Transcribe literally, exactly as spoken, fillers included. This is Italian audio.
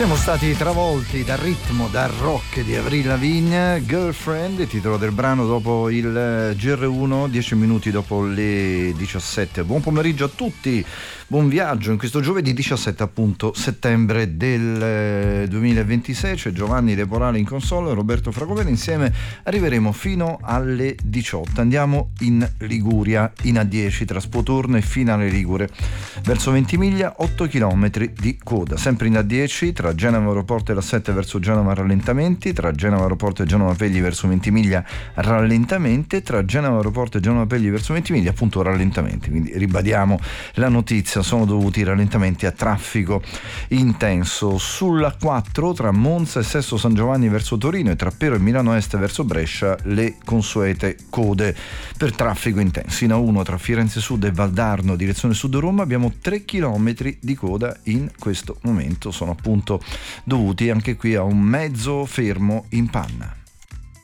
Siamo stati travolti dal ritmo, dal rock di Avril Lavigne, Girlfriend, il titolo del brano dopo il G R uno, dieci minuti dopo le diciassette. Buon pomeriggio a tutti, buon viaggio in questo giovedì diciassette appunto settembre del duemilaventisei. C'è Giovanni Leporale in console, Roberto Fragomeno, insieme arriveremo fino alle diciotto. Andiamo in Liguria, in A dieci tra Spoturno e Finale Ligure, verso Ventimiglia, otto chilometri di coda, sempre in A dieci tra Genova Aeroporto e la sette verso Genova rallentamenti, tra Genova Aeroporto e Genova Pegli verso Ventimiglia rallentamenti, tra Genova Aeroporto e Genova Pegli verso Ventimiglia appunto rallentamenti. Quindi ribadiamo la notizia, sono dovuti rallentamenti a traffico intenso. Sulla quattro tra Monza e Sesto San Giovanni verso Torino e tra Pero e Milano Est verso Brescia le consuete code per traffico intenso. In A uno tra Firenze Sud e Valdarno direzione Sud Roma abbiamo tre chilometri di coda in questo momento, sono appunto dovuti anche qui a un mezzo fermo in panna.